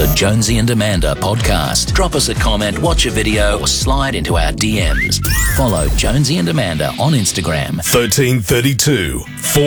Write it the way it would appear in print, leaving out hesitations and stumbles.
the Jonesy and Amanda podcast. Drop us a comment, watch a video, or slide into our DMs. Follow Jonesy and Amanda on Instagram. 1332